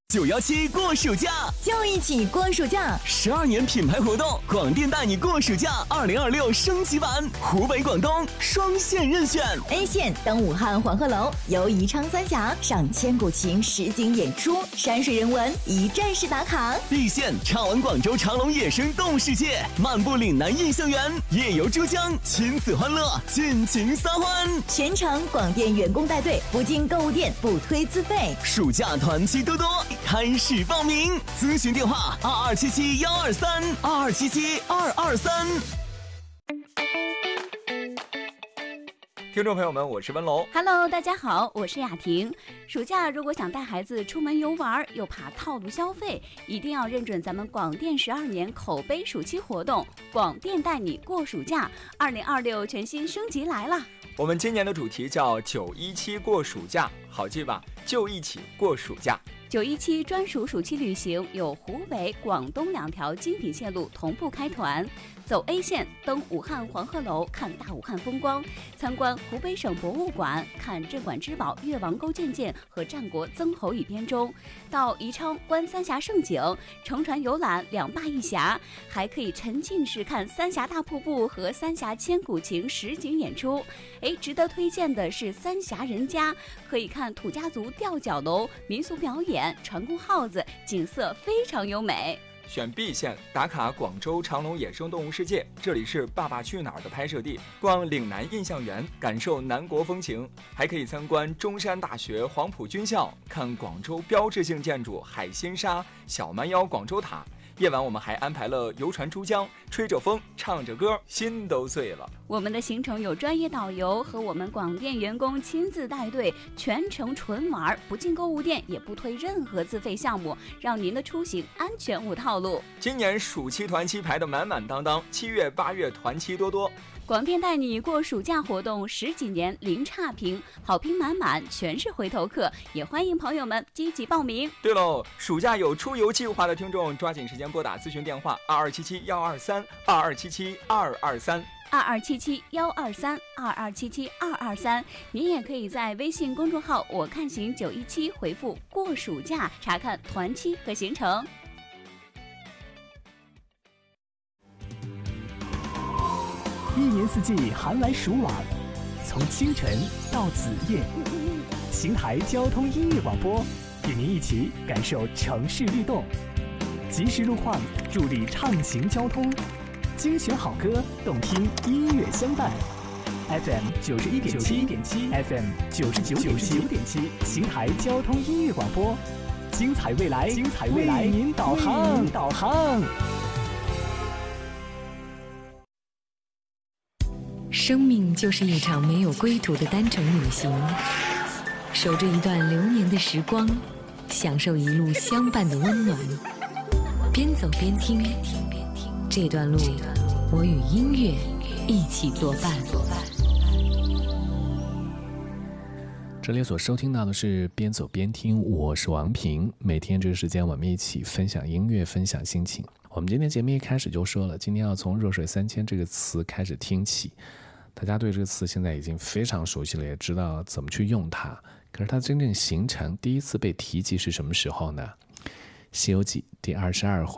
917过暑假， 就一起过暑假 ！12年品牌活动，广电带你过暑假2026升级版，湖北、广东双线任选。 A 线登武汉黄鹤楼，游宜昌三峡，赏千古情实景演出，山水人文一站式打卡。 B 线畅玩广州长隆野生动物世界，漫步岭南印象园，夜游珠江，亲子欢乐，尽情撒欢。 全程广电员工带队，不进购物店，不推自费。 暑假团期多多，开始报名，咨询电话2277-123，2277-223。 听众朋友们，我是温龙。 Hello， 大家好，我是雅婷。暑假如果想带孩子出门游玩，又怕套路消费，一定要认准咱们广电12年口碑暑期活动，广电带你过暑假，2026全新升级来了。 我们今年的主题叫917过暑假，好记吧？就一起过暑假。 917专属暑期旅行有湖北、广东2条精品线路同步开团，走 A 线登武汉黄鹤楼看大武汉风光，参观湖北省博物馆看镇馆之宝越王勾践剑和战国曾侯乙编钟，到宜昌观三峡胜景，乘船游览两坝一峡，还可以沉浸式看三峡大瀑布和三峡千古情实景演出。值得推荐的是三峡人家，可以看土家族吊脚楼民俗表演，传功号子，景色非常优美。 选 B 线打卡广州长隆野生动物世界，这里是《爸爸去哪儿》的拍摄地，逛岭南印象园，感受南国风情，还可以参观中山大学黄埔军校，看广州标志性建筑海心沙、小蛮腰广州塔。夜晚我们还安排了游船珠江，吹着风，唱着歌，心都碎了。 我们的行程有专业导游和我们广电员工亲自带队，全程纯玩，不进购物店，也不推任何自费项目，让您的出行安全无套路。 今年暑期团期排得满满当当，7月8月团期多多。 广电带你过暑假活动10几年零差评，好评满满，全是回头客，也欢迎朋友们积极报名。 对喽，暑假有出游计划的听众，抓紧时间拨打咨询电话 2277-123，2277-123，2277-223。您也可以在微信公众号我看行917回复过暑假，查看团期和行程。 一年四季寒来暑往，从清晨到子夜，邢台交通音乐广播与您一起感受城市律动，及时路况助力畅行交通，精选好歌，动听音乐相伴。FM 91.7 FM 99.7，邢台交通音乐广播，精彩未来，为您导航。 生命就是一场没有归途的单程旅行，守着一段流年的时光，享受一路相伴的温暖。边走边听，这段路我与音乐一起作伴。 这里所收听到的是边走边听，我是王平。每天这个时间我们一起分享音乐，分享心情。我们今天节目一开始就说了，今天要从弱水三千这个词开始听起。大家对这个词现在已经非常熟悉了，也知道怎么去用它。可是它真正形成第一次被提及是什么时候呢？西游记第22回